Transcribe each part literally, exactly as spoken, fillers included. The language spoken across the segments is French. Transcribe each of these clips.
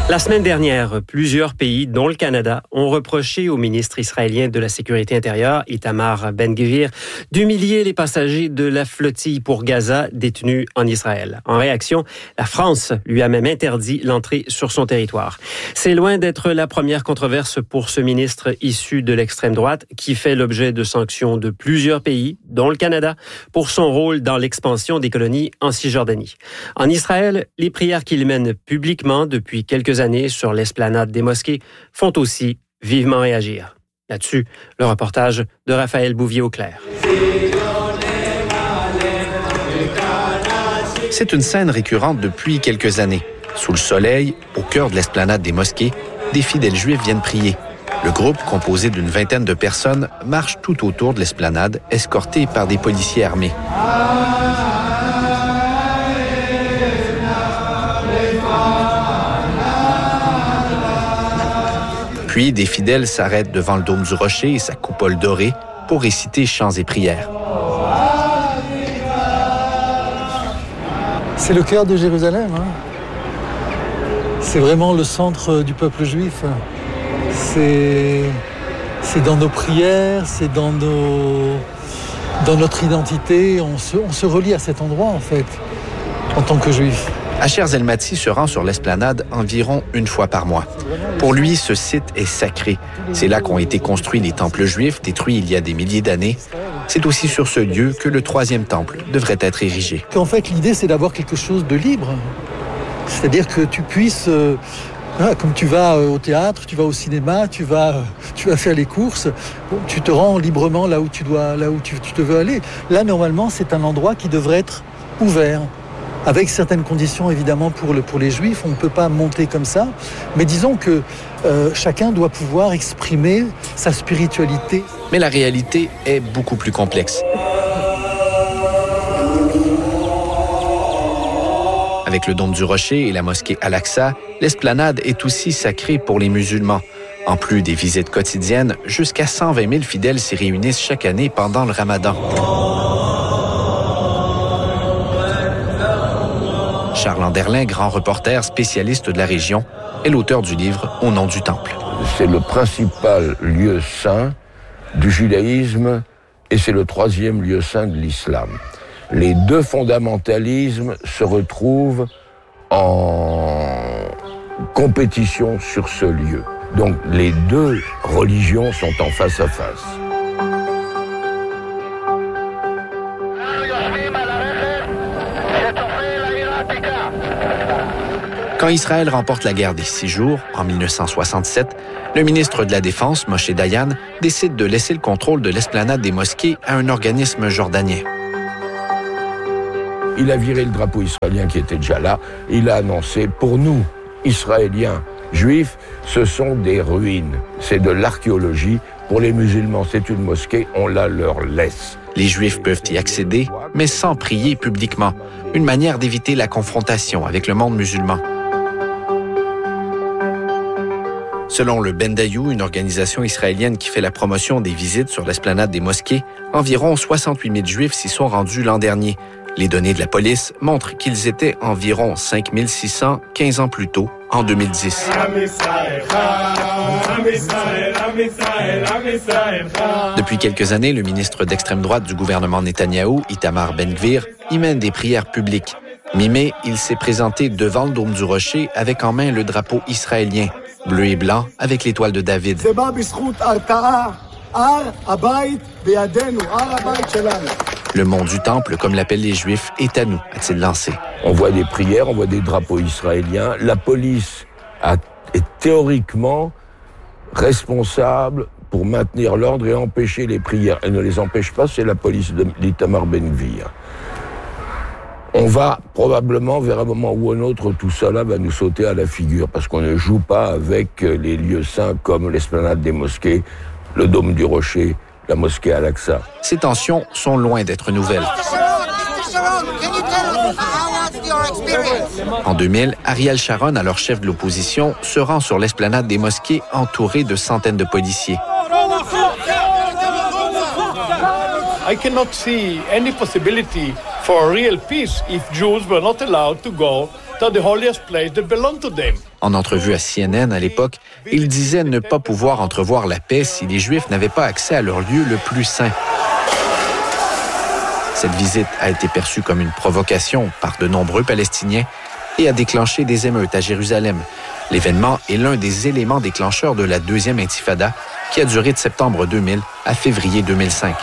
La semaine dernière, plusieurs pays, dont le Canada, ont reproché au ministre israélien de la Sécurité intérieure, Itamar Ben-Gvir, d'humilier les passagers de la flottille pour Gaza détenus en Israël. En réaction, la France lui a même interdit l'entrée sur son territoire. C'est loin d'être la première controverse pour ce ministre issu de l'extrême droite qui fait l'objet de sanctions de plusieurs pays, dont le Canada, pour son rôle dans l'expansion des colonies en Cisjordanie. En Israël, les prières qu'il mène publiquement depuis quelques années sur l'esplanade des mosquées font aussi vivement réagir. Là-dessus, le reportage de Raphaël Bouvier-Auclair. C'est une scène récurrente depuis quelques années. Sous le soleil, au cœur de l'esplanade des mosquées, des fidèles juifs viennent prier. Le groupe, composé d'une vingtaine de personnes, marche tout autour de l'esplanade, escorté par des policiers armés. Puis, des fidèles s'arrêtent devant le dôme du rocher et sa coupole dorée pour réciter chants et prières. C'est le cœur de Jérusalem. Hein. C'est vraiment le centre du peuple juif. C'est, c'est dans nos prières, c'est dans, nos, dans notre identité. On se, on se relie à cet endroit, en fait, en tant que juif. Asher Zelmati se rend sur l'esplanade environ une fois par mois. Pour lui, ce site est sacré. C'est là qu'ont été construits les temples juifs détruits il y a des milliers d'années. C'est aussi sur ce lieu que le troisième temple devrait être érigé. En fait, l'idée, c'est d'avoir quelque chose de libre. C'est-à-dire que tu puisses, euh, voilà, comme tu vas au théâtre, tu vas au cinéma, tu vas, tu vas faire les courses, tu te rends librement là où tu dois, là où tu, tu te veux aller. Là, normalement, c'est un endroit qui devrait être ouvert. Avec certaines conditions, évidemment, pour, le, pour les Juifs. On ne peut pas monter comme ça. Mais disons que euh, chacun doit pouvoir exprimer sa spiritualité. Mais la réalité est beaucoup plus complexe. Avec le dôme du rocher et la mosquée Al-Aqsa, l'esplanade est aussi sacrée pour les musulmans. En plus des visites quotidiennes, jusqu'à cent vingt mille fidèles s'y réunissent chaque année pendant le Ramadan. Charles Anderlin, grand reporter spécialiste de la région, est l'auteur du livre « Au nom du Temple ». C'est le principal lieu saint du judaïsme et c'est le troisième lieu saint de l'islam. Les deux fondamentalismes se retrouvent en compétition sur ce lieu. Donc les deux religions sont en face à face. Quand Israël remporte la guerre des Six Jours, en mille neuf cent soixante-sept, le ministre de la Défense, Moshe Dayan, décide de laisser le contrôle de l'esplanade des mosquées à un organisme jordanien. Il a viré le drapeau israélien qui était déjà là. Il a annoncé, pour nous, Israéliens, Juifs, ce sont des ruines. C'est de l'archéologie. Pour les musulmans, c'est une mosquée, on la leur laisse. Les Juifs peuvent y accéder, mais sans prier publiquement. Une manière d'éviter la confrontation avec le monde musulman. Selon le Bendaïou, une organisation israélienne qui fait la promotion des visites sur l'esplanade des mosquées, environ soixante-huit mille Juifs s'y sont rendus l'an dernier. Les données de la police montrent qu'ils étaient environ cinq mille six cents quinze ans plus tôt, en deux mille dix. Depuis quelques années, le ministre d'extrême droite du gouvernement Netanyahou, Itamar Ben-Gvir, y mène des prières publiques. Mi-mai, il s'est présenté devant le dôme du rocher avec en main le drapeau israélien, bleu et blanc avec l'étoile de David. Le mont du temple, comme l'appellent les Juifs, est à nous, a-t-il lancé. On voit des prières, on voit des drapeaux israéliens. La police a, est théoriquement responsable pour maintenir l'ordre et empêcher les prières. Elle ne les empêche pas, c'est la police d'Itamar Ben-Gvir. On va probablement, vers un moment ou un autre, tout cela va nous sauter à la figure, parce qu'on ne joue pas avec les lieux saints comme l'esplanade des mosquées, le dôme du rocher, la mosquée Al-Aqsa. Ces tensions sont loin d'être nouvelles. En deux mille, Ariel Sharon, alors chef de l'opposition, se rend sur l'esplanade des mosquées entouré de centaines de policiers. I cannot see any possibility for real peace if Jews were not allowed to go to the holiest place that belonged to them. En entrevue à C N N à l'époque, il disait ne pas pouvoir entrevoir la paix si les Juifs n'avaient pas accès à leur lieu le plus saint. Cette visite a été perçue comme une provocation par de nombreux Palestiniens et a déclenché des émeutes à Jérusalem. L'événement est l'un des éléments déclencheurs de la deuxième intifada qui a duré de septembre deux mille à février deux mille cinq.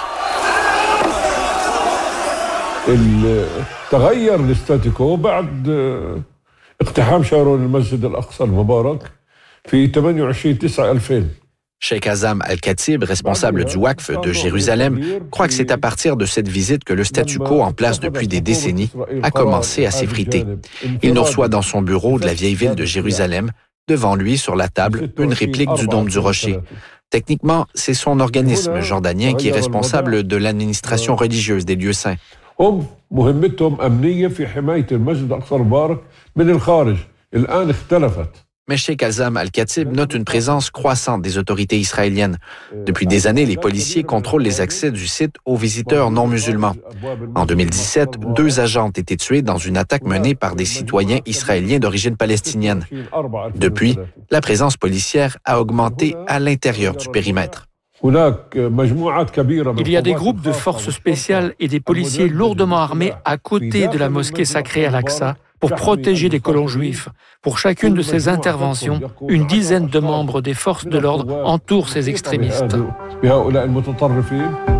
تغير الاستاتيكو بعد اقتحام شارون المسجد الأقصى المبارك في ثمانية وعشرين تسعة ألفين. Sheikh Azam Al-Khatib, responsable du Waqf de Jérusalem, croit que c'est à partir de cette visite que le statu quo en place depuis des décennies a commencé à s'effriter. Il nous reçoit dans son bureau de la vieille ville de Jérusalem. Devant lui, sur la table, une réplique du dôme du rocher. Techniquement, c'est son organisme jordanien qui est responsable de l'administration religieuse des lieux saints. هم مهمتهم أمنية في حماية المسجد الأقصى المبارك من الخارج. الآن اختلفت. Mais Sheikh Azam Al-Khatib note une présence croissante des autorités israéliennes. Depuis des années, les policiers contrôlent les accès du site aux visiteurs non musulmans. En deux mille dix-sept, deux agents ont été tués dans une attaque menée par des citoyens israéliens d'origine palestinienne. Depuis, la présence policière a augmenté à l'intérieur du périmètre. Il y a des groupes de forces spéciales et des policiers lourdement armés à côté de la mosquée sacrée Al-Aqsa pour protéger les colons juifs. Pour chacune de ces interventions, une dizaine de membres des forces de l'ordre entourent ces extrémistes.